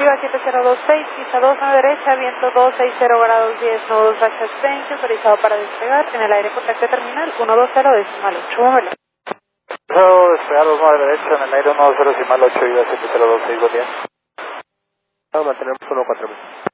Viva 7026, pista 2 a la derecha, viento 260 grados 10, nodos H20, autorizado para despegar, en el aire contacto terminal 120.8, móvelo. Despegar 2 a la derecha, en el aire 120.8, Viva 7026, buen día. Vamos a mantener solo 4.000.